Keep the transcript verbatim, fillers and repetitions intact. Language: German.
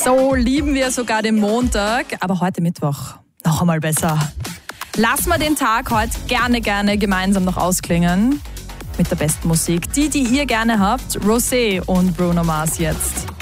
So lieben wir sogar den Montag, aber heute Mittwoch noch einmal besser. Lassen wir den Tag heute gerne, gerne gemeinsam noch ausklingen mit der besten Musik. Die, die ihr gerne habt, Rosé und Bruno Mars jetzt.